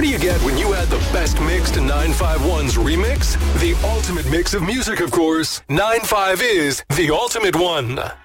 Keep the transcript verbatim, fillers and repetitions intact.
What do you get when you add the best mix to nine five one's remix? The ultimate mix of music, of course. nine five is the ultimate one.